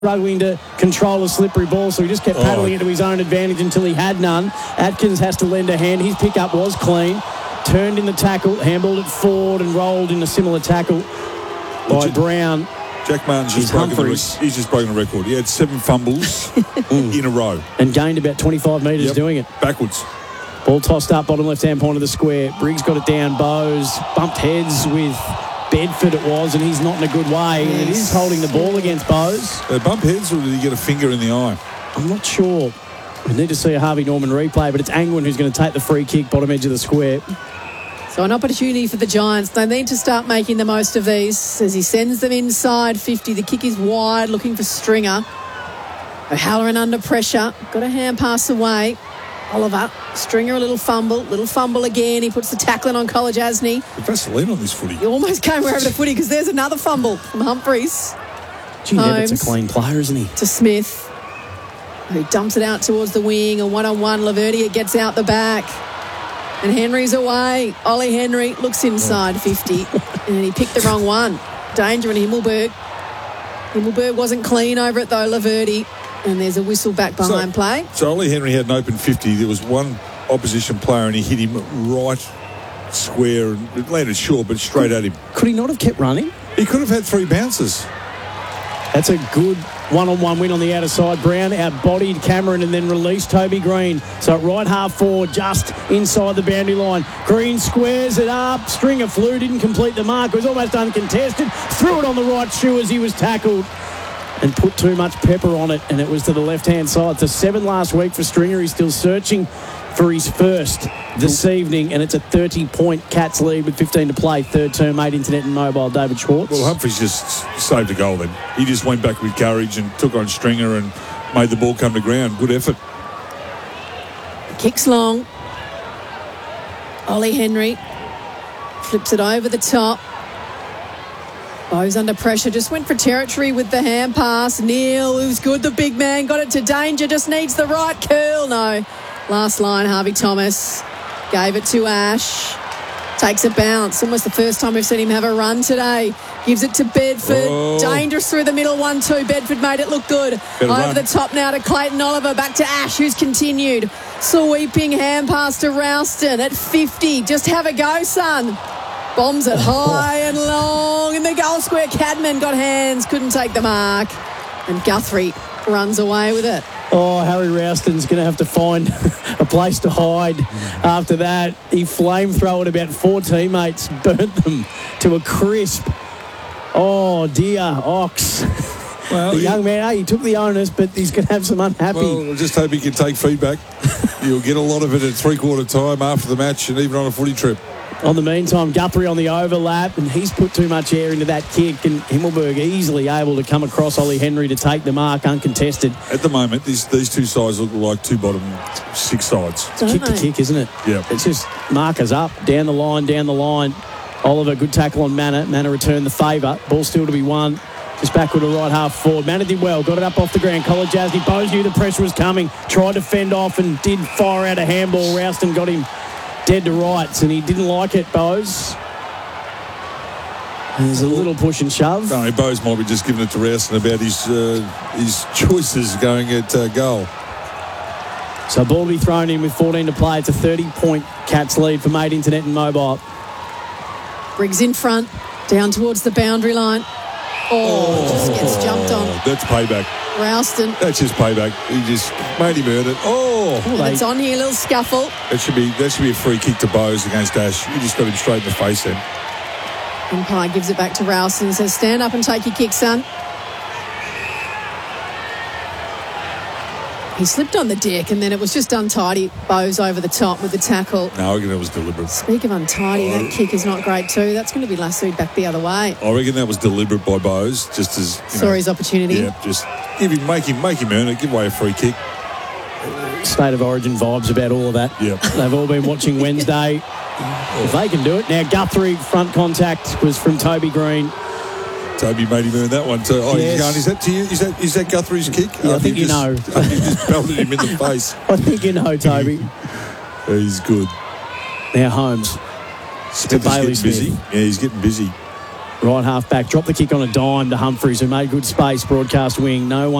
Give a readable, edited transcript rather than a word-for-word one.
struggling to control a slippery ball, so he just kept paddling it to his own advantage until he had none. Atkins has to lend a hand. His pickup was clean. Turned in the tackle, handballed it forward and rolled in a similar tackle by Brown. Jack Martin's just he's just broken a record. He had 7 fumbles in a row. And gained about 25 metres doing it. Backwards. Ball tossed up, bottom left-hand corner of the square. Briggs got it down. Bowes bumped heads with Bedford it was, and he's not in a good way. Yes. And it is holding the ball against Bowes. They bump heads, or did he get a finger in the eye? I'm not sure. We need to see a Harvey Norman replay, but it's Angwin who's going to take the free kick, bottom edge of the square. So an opportunity for the Giants. They need to start making the most of these as he sends them inside 50. The kick is wide, looking for Stringer. O'Halloran under pressure. Got a hand pass away. Oliver. Stringer a little fumble again. He puts the tackling on College Asney. Vaseline on this footy. He almost came over the footy because there's another fumble from Humphreys. Gee, Nevitt's a clean player, isn't he? To Smith. He dumps it out towards the wing. A one-on-one. Laverdia gets out the back. And Henry's away. Ollie Henry looks inside 50. And he picked the wrong one. Danger in Himmelberg. Himmelberg wasn't clean over it though, Laverty. And there's a whistle back behind play. So Ollie Henry had an open 50. There was one opposition player and he hit him right square. And it landed short, but straight at him. Could he not have kept running? He could have had 3 bounces. That's a good one-on-one win on the outer side. Brown out-bodied Cameron and then released Toby Green. So right half forward, just inside the boundary line. Green squares it up. Stringer flew, didn't complete the mark. It was almost uncontested. Threw it on the right shoe as he was tackled and put too much pepper on it, and it was to the left-hand side. It's a 7 last week for Stringer. He's still searching for his first this evening, and it's a 30-point Cats lead with 15 to play. Third term, 8 internet and mobile, David Schwartz. Well, Humphreys just saved a goal then. He just went back with courage and took on Stringer and made the ball come to ground. Good effort. Kicks long. Ollie Henry flips it over the top. Bowes under pressure, just went for territory with the hand pass. Neil, who's good, the big man, got it to Danger, just needs the right curl. No. Last line, Harvey Thomas gave it to Ash. Takes a bounce. Almost the first time we've seen him have a run today. Gives it to Bedford. Oh. Dangerous through the middle, 1-2. Bedford made it look good. Over the top now to Clayton Oliver. Back to Ash, who's continued. Sweeping hand pass to Ralston at 50. Just have a go, son. Bombs it high and long in the goal square. Cadman got hands, couldn't take the mark. And Guthrie runs away with it. Oh, Harry Ralston's going to have to find a place to hide after that. He flamethrowered about 4 teammates, burnt them to a crisp. Oh, dear, Ox. Well, the young man, he took the onus, but he's going to have some unhappy. Well, I just hope he can take feedback. You'll get a lot of it at 3/4 time after the match and even on a footy trip. On the meantime, Guthrie on the overlap, and he's put too much air into that kick, and Himmelberg easily able to come across Ollie Henry to take the mark uncontested. At the moment, these 2 sides look like 2 bottom 6 sides. It's kick to kick, isn't it? Yeah. It's just markers up, down the line. Oliver, good tackle on Manor. Manor returned the favour. Ball still to be won. Just backward to right half forward. Manor did well, got it up off the ground. College Asney, Bowes knew the pressure was coming, tried to fend off and did fire out a handball. Ralston got him dead to rights, and he didn't like it, Bowes. There's a little push and shove. No, Bowes might be just giving it to Ralston about his choices going at goal. So ball to be thrown in with 14 to play. It's a 30-point Cats lead for Made Internet and Mobile. Briggs in front, down towards the boundary line. Just gets jumped on. That's payback. Ralston. That's his payback. He just made him earn it. And it's on here, a little scuffle. That should be a free kick to Bowes against Ash. He just got him straight in the face then. Umpire gives it back to Ralston and says, stand up and take your kick, son. He slipped on the deck and then it was just untidy. Bowes over the top with the tackle. No, I reckon that was deliberate. Speak of untidy, that kick is not great too. That's going to be lassoed back the other way. I reckon that was deliberate by Bowes, just as saw his opportunity. Yeah, just make him earn it. Give away a free kick. State of Origin vibes about all of that. Yeah, they've all been watching Wednesday. If they can do it now, Guthrie front contact was from Toby Green. Toby made him earn that one too. Oh, yes. Is that to you? Is that Guthrie's kick? Yeah, I think you know. You just pelted him in the face. I think you know, Toby. He's good. Now Holmes. To Bailey Smith. Busy. Yeah, he's getting busy. Right half back, dropped the kick on a dime to Humphries, who made good space, broadcast wing. No one.